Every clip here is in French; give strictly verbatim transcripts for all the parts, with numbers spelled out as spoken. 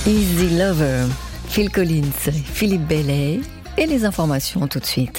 Easy Lover, Phil Collins, Philippe Bellet et les informations tout de suite.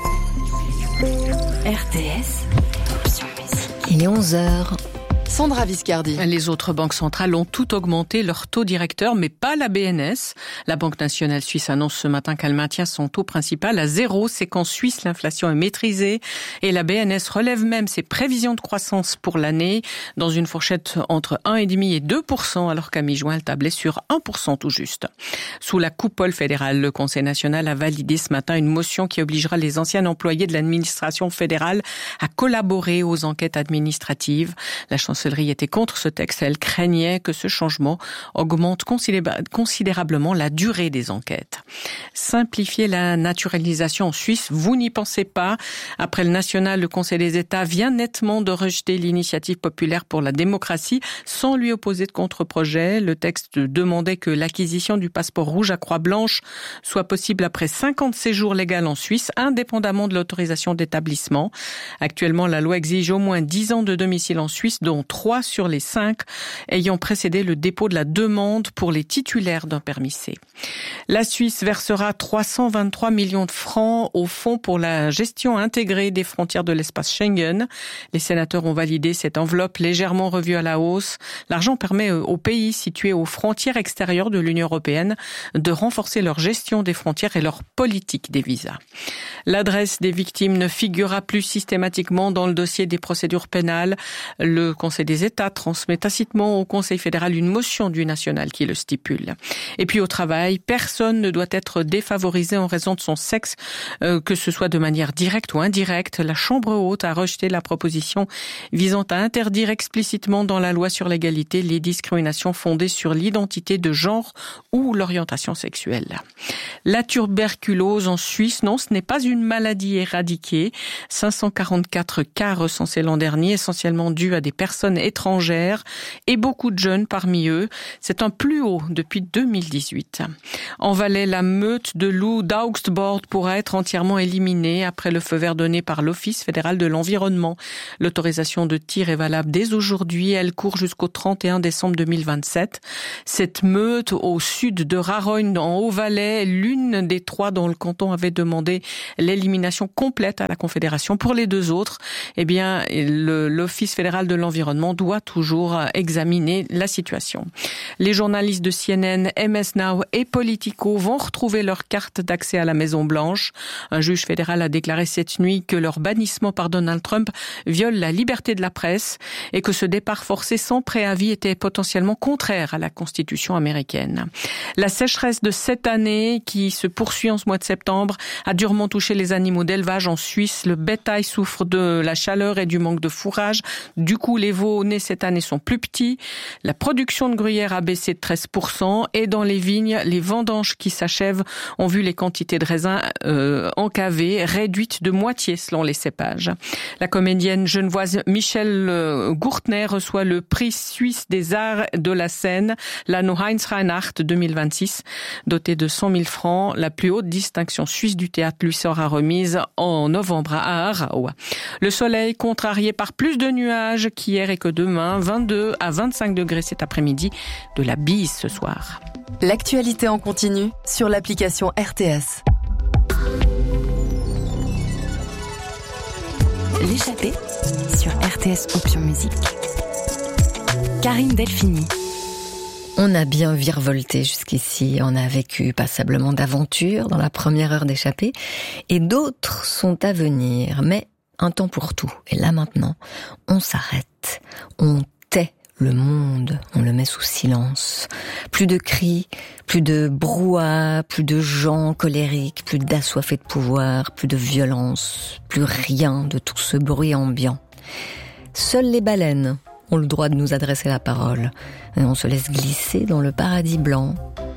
R T S, Option Musique. Il est onze heures. Sandra Viscardi. Les autres banques centrales ont toutes augmenté leur taux directeur, mais pas la B N S. La Banque nationale suisse annonce ce matin qu'elle maintient son taux principal à zéro. C'est qu'en Suisse, l'inflation est maîtrisée. Et la B N S relève même ses prévisions de croissance pour l'année dans une fourchette entre un virgule cinq et deux pour cent, alors qu'à mi-juin, elle tablait sur un pour cent tout juste. Sous la coupole fédérale, le Conseil national a validé ce matin une motion qui obligera les anciens employés de l'administration fédérale à collaborer aux enquêtes administratives. La chancellerie était contre ce texte. Elle craignait que ce changement augmente considérablement la durée des enquêtes. Simplifier la naturalisation en Suisse, vous n'y pensez pas. Après le national, le Conseil des États vient nettement de rejeter l'initiative populaire pour la démocratie sans lui opposer de contre-projet. Le texte demandait que l'acquisition du passeport rouge à croix blanche soit possible après cinquante séjours légaux en Suisse, indépendamment de l'autorisation d'établissement. Actuellement, la loi exige au moins dix ans de domicile en Suisse, dont trois sur les cinq ayant précédé le dépôt de la demande pour les titulaires d'un permis C. La Suisse versera trois cent vingt-trois millions de francs au fonds pour la gestion intégrée des frontières de l'espace Schengen. Les sénateurs ont validé cette enveloppe légèrement revue à la hausse. L'argent permet aux pays situés aux frontières extérieures de l'Union européenne de renforcer leur gestion des frontières et leur politique des visas. L'adresse des victimes ne figurera plus systématiquement dans le dossier des procédures pénales. Le Conseil des États transmet tacitement au Conseil fédéral une motion du national qui le stipule. Et puis au travail, personne ne doit être défavorisé en raison de son sexe, euh, que ce soit de manière directe ou indirecte. La Chambre haute a rejeté la proposition visant à interdire explicitement dans la loi sur l'égalité les discriminations fondées sur l'identité de genre ou l'orientation sexuelle. La tuberculose en Suisse, non, ce n'est pas une maladie éradiquée. cinq cent quarante-quatre cas recensés l'an dernier, essentiellement dus à des personnes étrangères et beaucoup de jeunes parmi eux. C'est un plus haut depuis deux mille dix-huit. En Valais, la meute de loups d'Augsburg pourra être entièrement éliminée après le feu vert donné par l'Office fédéral de l'environnement. L'autorisation de tir est valable dès aujourd'hui. Elle court jusqu'au trente et un décembre deux mille vingt-sept. Cette meute au sud de Rarogne, en Haut-Valais, l'une des trois dont le canton avait demandé l'élimination complète à la Confédération. Pour les deux autres, eh bien, le, l'Office fédéral de l'environnement doit toujours examiner la situation. Les journalistes de C N N, M S Now et Politico vont retrouver leur carte d'accès à la Maison-Blanche. Un juge fédéral a déclaré cette nuit que leur bannissement par Donald Trump viole la liberté de la presse et que ce départ forcé sans préavis était potentiellement contraire à la Constitution américaine. La sécheresse de cette année, qui se poursuit en ce mois de septembre, a durement touché les animaux d'élevage en Suisse. Le bétail souffre de la chaleur et du manque de fourrage. Du coup, les veaux nés cette année sont plus petits. La production de gruyère a baissé de treize pour cent et dans les vignes, les vendanges qui s'achèvent ont vu les quantités de raisins euh, encavés réduites de moitié selon les cépages. La comédienne genevoise Michelle Gurtner reçoit le prix suisse des arts de la scène, l'Anno Heinz Reinhardt deux mille vingt-six. Dotée de cent mille francs, la plus haute distinction suisse du théâtre lui sera remise en novembre à Aarau. Le soleil contrarié par plus de nuages qu'hier et que demain, vingt-deux à vingt-cinq degrés cet après-midi, de la bise ce soir. L'actualité en continu sur l'application R T S. L'échappée sur R T S Option Musique. Karine Delphini. On a bien virevolté jusqu'ici, on a vécu passablement d'aventures dans la première heure d'échappée, et d'autres sont à venir, mais un temps pour tout. Et là maintenant, on s'arrête, on tait le monde, on le met sous silence. Plus de cris, plus de brouhaha, plus de gens colériques, plus d'assoiffés de pouvoir, plus de violence, plus rien de tout ce bruit ambiant. Seules les baleines ont le droit de nous adresser la parole, et on se laisse glisser dans le paradis blanc,